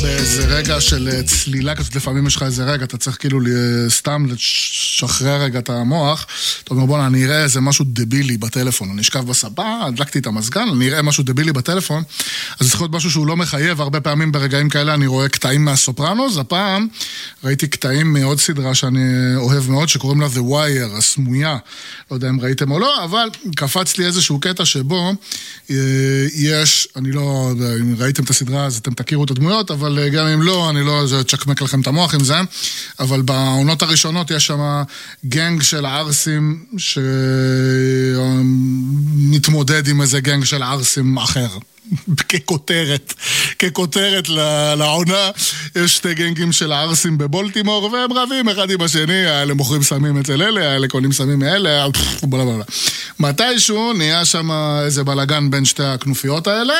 באיזה רגע של צלילה כזאת, לפעמים יש לך איזה רגע, אתה צריך כאילו סתם לשחרר רגע את המוח, אתה אומר בוא אני אראה איזה משהו דבילי בטלפון, אני אשכב בספה, הדלקתי את המזגן, אני אראה משהו דבילי בטלפון, אז צריך להיות משהו שהוא לא מחייב, הרבה פעמים ברגעים כאלה אני רואה קטעים מהסופרנוס, הפעם ראיתי קטעים מעוד סדרה שאני אוהב מאוד, שקוראים לה The Wire, הסמויה, לא יודע אם ראיתם או לא, אבל קפץ לי איזשהו קטע שבו יש, אני לא, אם ראיתם את הסדרה אז אתם תכירו את הדמויות, אבל גם אם לא, אני לא צ'קמק לכם את המוח עם זה, אבל בעונות הראשונות יש שם גנג של ערסים שמתמודד עם איזה גנג של ערסים אחר. ככותרת לעונה, יש שתי גנגים של הערסים בבולטימור, והם רבים אחד עם השני, האלה מוכרים סמים אצל אלה, האלה קונים סמים מאלה, מתישהו נהיה שם איזה בלגן בין שתי הכנופיות האלה,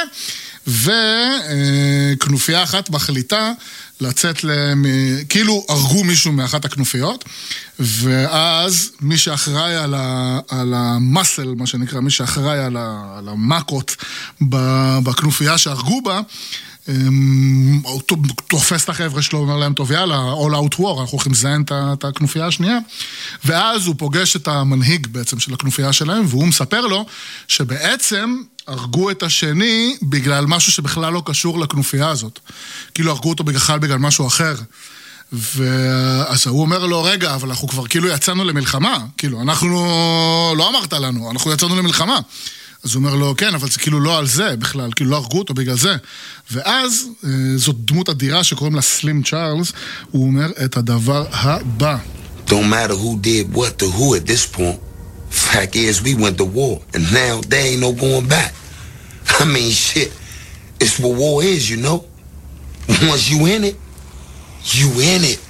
וכנופיה אחת מחליטה לצאת כאילו הרגו מישהו מאחת הכנופיות, ואז מי שאחראי על המסל, מה שנקרא, מי שאחראי על המקות בכנופיה שהרגו בה, הוא תופס את החבר'ה שלו, אומר להם, טוב יאללה, all out war, אנחנו הולכים לזיין את הכנופיה השנייה, ואז הוא פוגש את המנהיג בעצם של הכנופיה שלהם, והוא מספר לו שבעצם הרגו את השני בגלל משהו שבכלל לא קשור לכנופיה הזאת. כאילו הרגו אותו בגלל משהו אחר. ואז הוא אומר לו, רגע, אבל אנחנו כבר כאילו יצאנו למלחמה. כאילו, אנחנו, לא אמרת לנו, אנחנו יצאנו למלחמה. אז הוא אומר לו, כן, אבל זה כאילו לא על זה בכלל, כאילו לא הרגו אותו בגלל זה. ואז זאת דמות אדירה שקוראים לה סלים צ'ארלס, הוא אומר את הדבר הבא. Don't matter who did what to who at this point. Fact is, we went to war, and now there ain't no going back. I mean, shit, it's what war is, you know? Once you in it, you in it.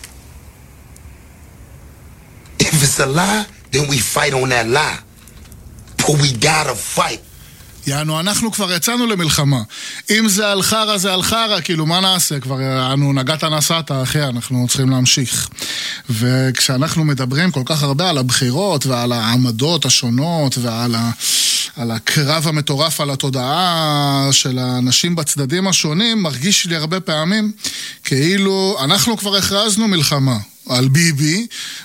If it's a lie, then we fight on that lie. But we gotta fight. יענו, אנחנו כבר יצאנו למלחמה. אם זה על חרה, זה על חרה, כאילו, מה נעשה? כבר יענו, נגעת נסעת, אחי, אנחנו צריכים להמשיך. וכשאנחנו מדברים כל כך הרבה על הבחירות, ועל העמדות השונות, ועל הקרב המטורף על התודעה של האנשים בצדדים השונים, מרגיש לי הרבה פעמים, כאילו, אנחנו כבר הכרזנו מלחמה. על ביבי,